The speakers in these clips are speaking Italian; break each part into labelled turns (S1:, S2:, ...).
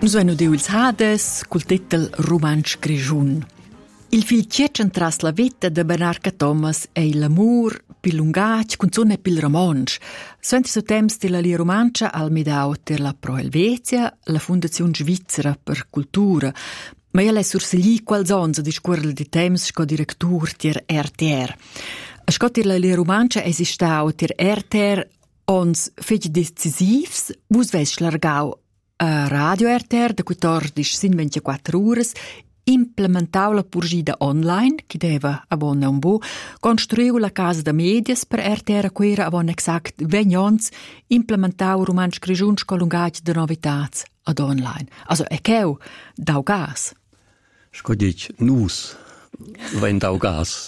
S1: Nus venu diu ils hades col titel Romansch Grischun. Il fil tgetschen tras la vita de Bernard Thomas è l'amor pil lungatg cunzun e pil romansch. Suenti so temps de la lia romancia al medau ter la Pro Helvetia, la Fundazione Svizzera per Cultura. Ma io l'è sursegli qualzonza di scuola di temps sco direttur ter RTR. A sco ter la lia romancia esistau ter RTR ons feci decisivs, vus ves schlargau a Radio RTR da 14 sin 24 ores, implementau la purgida online, che deva avon un bo, construiu la casa de medias per RTR quera avon exact 20 ans, implementau Romansch Grischun scolungatg de novitats ad online. Also, e cheu, dau gas.
S2: Sco dic, nus, wenn dau gas,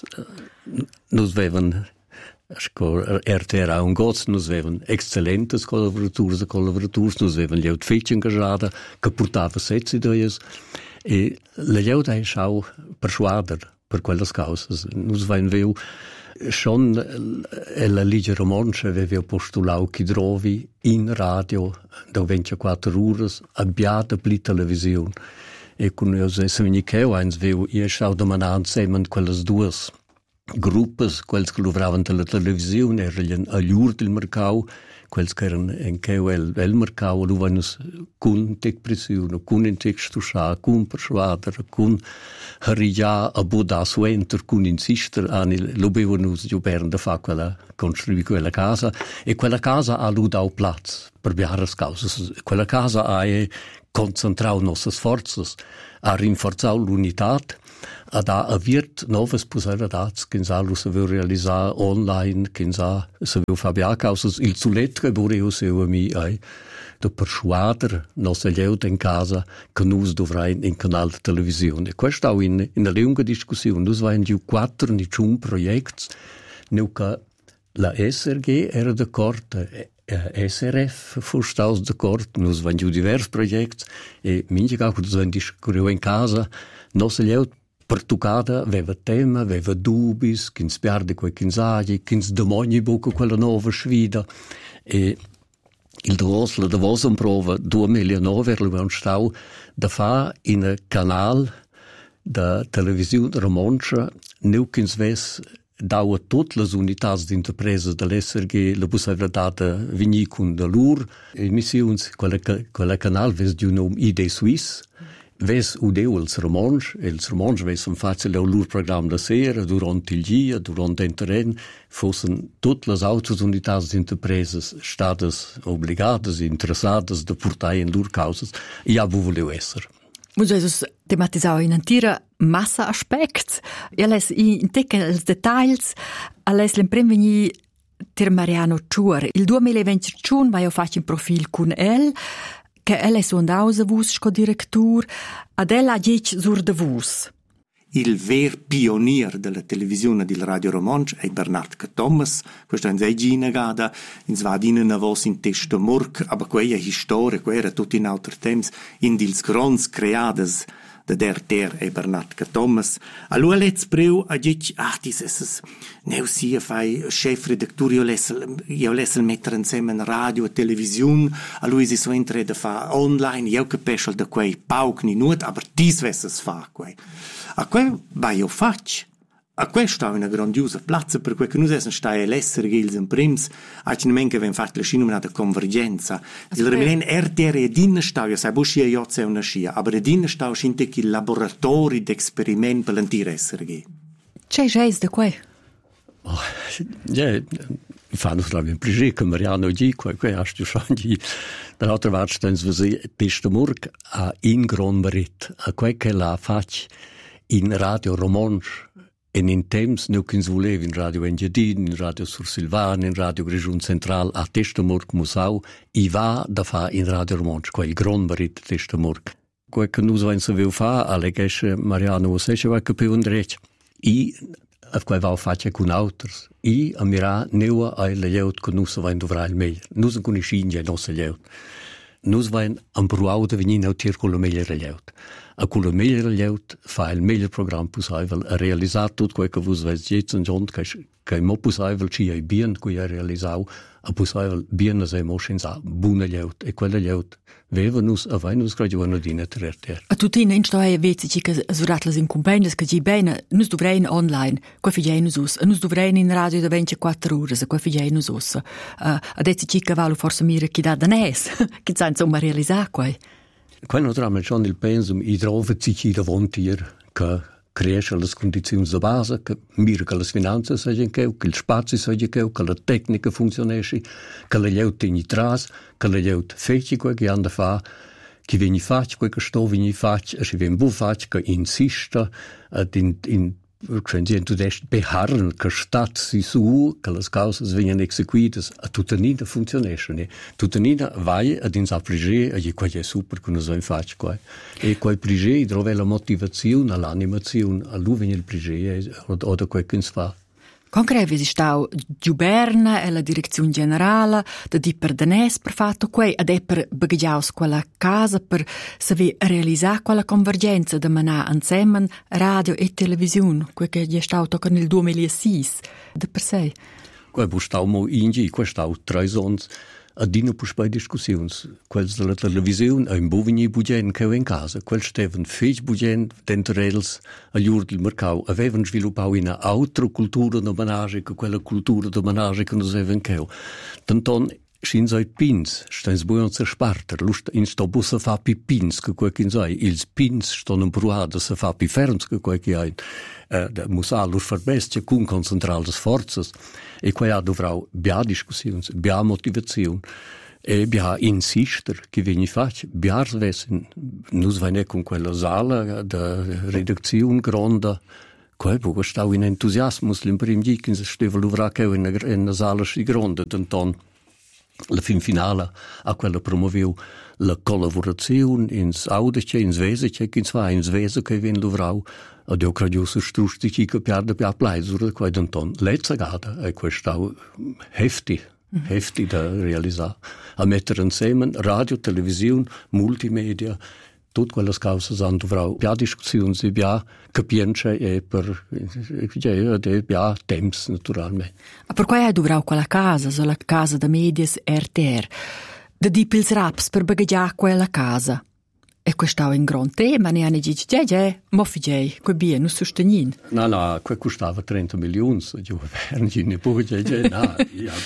S2: nus vevan Sco RTR ha un goz, nus vevan excellentes collaboraturs, nus vevan lleut fetg engagada, che portava sezzi d'oies, e la lleut hai schau persuader per quelles causas. Nus vain veu, schon la Ligia Romancia aveva postulau chi drovi in radio da 24 ores abbiata pli televisione. E con io se veni cheu eins veu, io schau domanant semen quelles duas gruppes, quels che lavravan della televisione, erano a gliur del mercau, quels che erano in cheu el mercau, lu vanus cun tec pressione, cun in tec stuscia, cun persuader, cun harigia a boda suenter, cun insister, lo bevanus giubern da fa quella, construì quella casa, e quella casa ha lu dau plaz, per biaras causas. Quella casa ha concentrau nossas forças, ha rinforzau l'unitat, ad ha aviert novas possibilitats che sa lo sapevo realizzare online, che sa sapevo fare causas il zulettre vorrei seu a mi da persuadere nostra lieuta in casa che nus dovrai in canale di televisione. Questo è in una lunga discussione. Nus vain giù 4 niciun proiects, nu che la SRG era d'accordo, SRF forstaus d'accordo, nus vain giù diversi proiects e minge che nus vain discussione in casa, nostra lieuta pertucada aveva tema, aveva dubis, che si perde quel che si che si demogni poco quella nuova sfida. E il la davos prova 2009 lo stau da fa in un canale da televisione romancia, nu che si ves daua tutte le unità di interpresa dell'SRG la possibilità di venire con da loro emissioni, quella canale ves di un nome ID Suisse. Ves udeu els romansch ves un facile au lur program da sera, durant il dia, durant el terren, fossen tutte les autres unitats d'interpreses stades obligades, interessades de portar in lur causas, e ja vu voleu esser.
S1: Vos Jesus tematisau in antira massa aspects, e les in tecken els detalls, les l'emprim vegni ter Mariano Ciur. Il 2021 vai io fac un profil cun el, che elle son dausa vus sco directur, ad ella ha dic sur de vus.
S3: Il ver pionier della televisione del Radio Romansch è Bernard Thomas, questo è un zegina gada, in svadina na vos in testo morc, aber quella historia, quella tutti in altri temps, in dils grons creades de der e Bernard Thomas. Allora let's preu a dic, dieses, neu sia fai chef redaktur, io lessel mettere insieme in radio e televisione, allora si so entra da fa online, io capisco da quei pauc ni nuot, aber dies vesses fa quei. A quel vai io fac. A quel sta una grandiosa piazza per quel che noi essen stai l'esser gils in prims, a ci nemen che ven fatto la scinuma da convergenza. Il remilen RTR e dinne stau, io sai buscia io c'è una scia, aber e dinne stau scinte che laboratori d'experiment per l'antire SRG.
S1: C'è geis da quei?
S2: Ja, fanno stra un piacere che Mariano di quei hast du schon di dall'altra parte stens wir testa morg a in gran merit, a quei che la fac in Radio Romansch. En in temps nu che volevi in Radio Engiadin, in Radio Sursilvan, in Radio Grischun Central, a Testamorg Musau, i va da fa in Radio Romansch, quel gran marit Testamorg. Quel che nu so sapevo fa, alle gesce Mariano Osesce va capivo un dreccio. I a quel va faccia con auters. I a mira neua ai le jeut con nu so va in dovrai il meglio. Nu so con i scinge no se jeut. Nus vain am pruau de venin autier con lo meglio regliaut. a quello meglio lieut fa il meglio programma possibile a realizzare tutto quello che voi vedete in che mo possibile ci è bien che è realizzato a possibile bien se mo senza buona lieut e quella lieut vevenus a venus graduano di netter.
S1: A tutti in storia vezi che suratlas in compendios che gi bene nus dovrein online qua figenus us nus dovrein in radio da 24 ore qua figenus us adesso ci che valo forse mira chi da danes che senza insomma realizzare qua.
S2: Quando trama schon il pensum I trova ci davanti che cresce le condizioni di base, che mira che le finanze siano che il spazio sia che la tecnica funzioni, che le lieut in tras, che le lieut feci quel che hanno fa, che vieni fac quel che sto vieni fac, e si viene bu fac che insista in tu dest beharren che stat si su che le cause vengono eseguite a tutta nida funzionisce tutta nida vai ad ins apprigé e qua è super che nos faccio qua e quel prigé trova la motivazione l'animazione a lui viene il prigé o da quel che si fa.
S1: Concrevi si stau Giuberna e la direzione generale da di per danès per fatto quei ed è per bagaggiaus quella casa per saver realizzare quella convergenza da manà insieme radio e televisione quel che è stato tocca nel 2006 da per sé.
S2: Quel bu stau mo ingi quel stau 3 anni a dina pus bei discussions quels della televisione a in bovini bugen che in casa quel steven fech bugen dentro els a gliur del mercau avevan sviluppato una altra cultura da manage che quella cultura da manage che nos even che tanton sin seit pins stens buon zer sparter lust in sto busse fa pi pins che quel che sai ils pins stono pruada se fa pi ferms che quel che hai da musalus verbestia con concentrales forzas e qua dovrà bia discussioni bia motivazione e bia insister che vieni fac bia svesen nus vai con quella sala da redazione grande quel po stau in entusiasmus lim prim dic in steva luvra che in una sala si grande tanton la fin finale a quella promoveu la collaborazione ins audice ins vesece che ins vese che vien luvrau ad io credo su strustici che piarda pia plaisur quai danton letza gada e questau heftig da realizzare a mettere insieme radio, televisione, multimedia tutte quelle cose hanno dovrau pia discussioni si pia capienza e per pia temps naturalmente.
S1: A per quai dovrau quella casa, so la casa da medias RTR, da di pils raps per bagaggiare quella casa. E questo è un gran tema, ne hanno detto, ma figei, che bien, non sostenin.
S2: No, quel costava 30 milioni, io ne pure, no,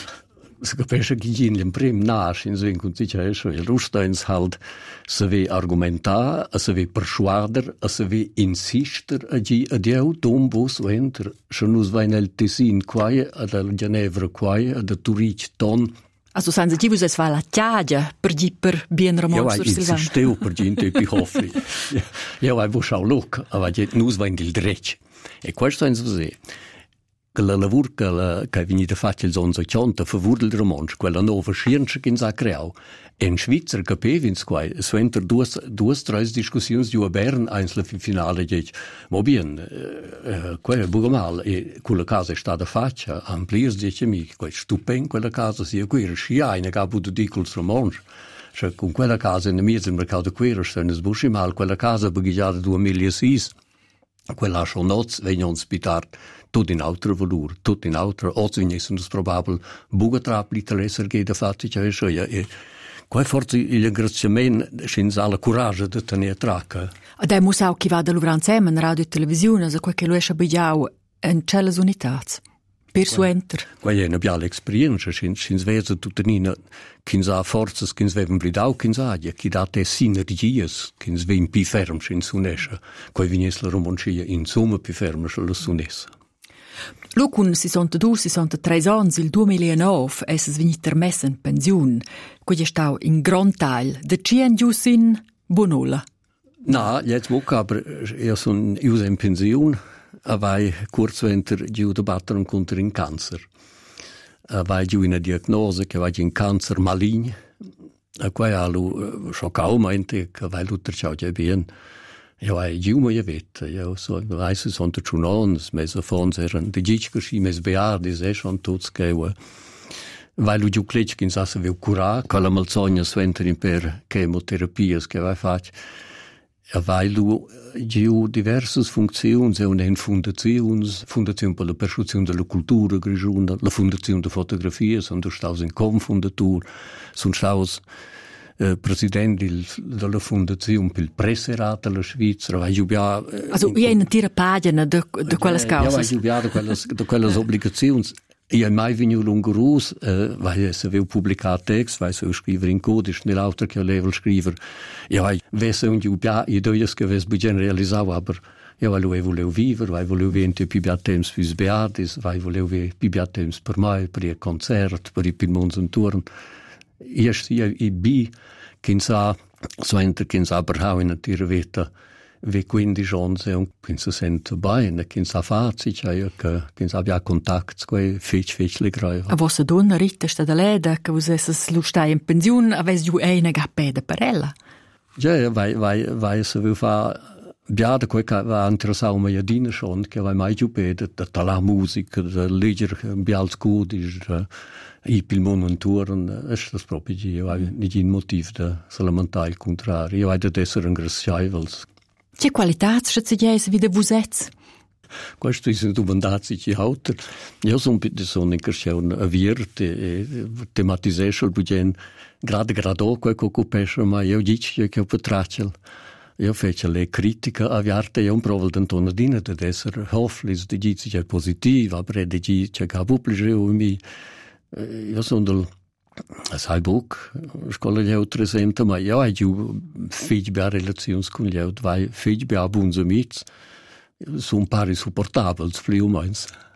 S2: se capisce che in l'imprem nasce in svin con dice il Rusteins halt se ve argumentar se ve persuader se ve insister agi adeu tombos enter se nus vai nel Tessin quae ad el Ginevra quae ad Turich ton
S1: also sanze divus es va la chiagia per di per bien Ramon sur Silvan.
S2: Ja, steu per di inte pihofli. Ja, vai vo schau loc, aber jet nus vai nel drech. E questo è così. Che la lavur che venite fatto il zonzo chianta favur il romanzo, quella nuova scienza che sa creau. E in Svizzera capevins quai, suenter duas tres discussioni di Bern, eins la finale dice, ma bien, quella è buona mal, e quella casa è stata fatta, amplias dice mi, quella stupenda quella casa sia qui, scia in capo di col romanzo. Cioè, con quella casa in mezzo del mercato qui, sono sbusci mal, quella casa bagaggiata 2006, quella schonotz vengono ospitare tutto in altro valore, tutto in altro, oggi vengono probabile bugatrap l'interesse che da fatti c'è e qua forse il ringraziamento senza la coraggio di tenere traccia.
S1: Ed è musau chi va da Luvranzem in radio e televisione, se quel che lo esce abbigliau in celle unità. Per suenter.
S2: Qua è una bella esperienza, sin svesa tutta nina, che sa forze, che sveven bridau, che sa, che dà te sinergie, che sveven più ferm, sin sunesce. Qua viene la romancia insomma più ferma, se la sunesce.
S1: Lo con 62-63 anni, il 2009, è svenito messo in pensione. Qui è stato in gran teil de cien giusin bonola.
S2: No, jetzt mo aber io sono in pensione. Avai kurzventer giù da battere contro il cancer. Avai giù una diagnose che avai un cancer maligno. A cui alu scioccaumenti che avai l'utter ciao già bien. Io avai giù ma vita. Io so, avai 61 anni, mezzo fons erano di gicca sci mes beardi, se schon tutti che avai lu giù clec che in sassa aveva cura, con la malsogna sventer per chemoterapias che avai fatto. Availu giu diversas funzioni, una fondazione per la percezione della cultura grigiuna, la fondazione di fotografie, sono stato in confondatur, sono stato presidente della fondazione per il presserat della Svizzera.
S1: Also, io in tira pagina di quelle cause.
S2: Io ho di quelle obbligazioni. Io ho mai venuto lungo weil se avevo pubblicato text, weil se scrivere in codice, nell'altro che level scrivere. Io ho visto un giubia, idee che avevo bisogno realizzare, ma io volevo vivere, volevo avere più tempo per i beati, volevo avere più tempo per me, per i concerti, per il mondo intorno. Io bi, che sa, che sa per in tira vita, ve 15 anni che si sente bene, che sa farsi, che sa abbia contatto con fece grave.
S1: A vostra donna Rita sta da leda, che voi lo stai in pensione, avete giù una gappeda per ella?
S2: Ja, vai se vi fa biada quel che va interessato a me dina schon, che vai mai giù pede, da musica, da leggere bials codici, i pilmon intorno, è proprio io hai un motivo da se lamentare il contrario, io hai da essere ringraziabile.
S1: Che qualità ci dice vi de vusets?
S2: Questo è un domandato che autor. Io sono in a vierte e tematizzesce il budget grado quel che occupesce, ma io dico che ho potracel. Io fece le critiche a viarte e un provo d'antonadina di essere hofflis, di dici che è positiva, però di dici che ha pubblicato io sono del Saibuc, scuola gli altri sento, ma io ho giù figli a relazioni con gli altri, figli a buoni amici, sono pari supportabili, più o meno.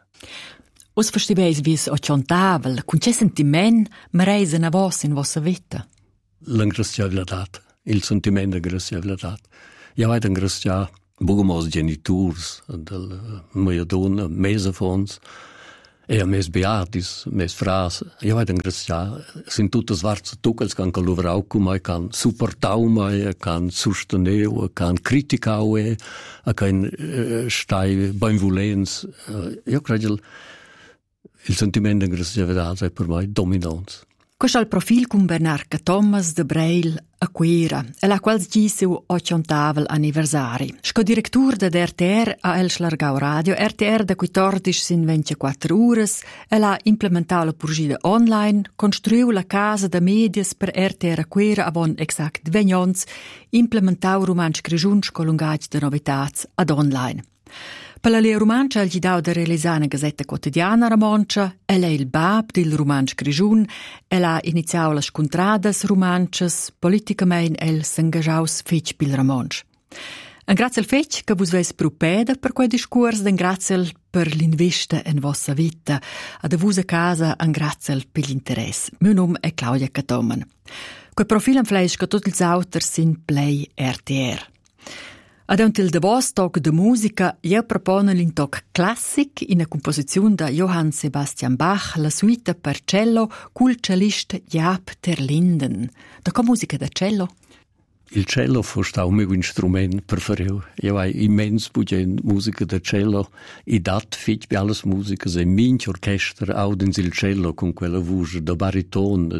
S1: Os verstebeis wie es o chantavel, con che sentiment mereisen a vos in vostra vita?
S2: L'ingraziabilità, il sentimento di graziabilità. Io ho ringraziato buoni genitori, della mia donna, mese fons, e a mes beatis, mes fras, io ho ringraziato, sono tutte svarze tucals che hanno lavorato con me, che hanno supportato me, che hanno sostenuto, che hanno criticato me, che hanno stai benvolenti. Io credo il sentimento di graziabilità è per me dominante.
S1: Questo è il profilo con Bernarca Thomas de Breil a Quera, e la qual gise o 80 anniversari. Sco direttur de RTR a El Schlargau Radio, RTR da 14 sin 24 ores, e la implementato la purgida online, construiu la casa de medias per RTR a Quera avon exact 20 ans, implementau romansch grigiun scolungaig de novitats ad online. Per la Lea Romancia ha gli dau da realizzare una gazzetta quotidiana a Romancia, ella è il bab del romansch grigiun, ella ha iniziato le scontradas romances, politicamente el s'engagiaus fetg pil romansch. Un grazie al fetg che vos veis propeda per quel discurs, un grazie per l'investa in vostra vita, ad a vusa casa un grazie per l'interesse. Mio nome è Claudia Catoman. Quel profilo in fleisch che tutti gli autori sin Play RTR. Ad un til de vos toc de musica, io propone l'intoc classic in a composizione da Johann Sebastian Bach, la suite per cello cul cellist Jaap ter Linden. Da co musica da cello?
S2: Il cello fu stato il mio strumento preferito. Io ho immens bugen musica da cello e dat fitch per alle musiche e minch orchestra audens il cello con quella voce da baritone,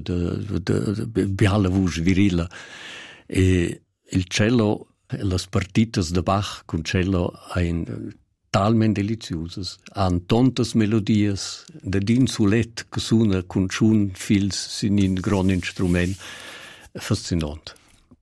S2: de alle voce virile. E il cello las partitas de Bach con cello ein talment deliziosas, han tantas melodies de din sulet che suona con chun fils sin in gran instrument fascinant.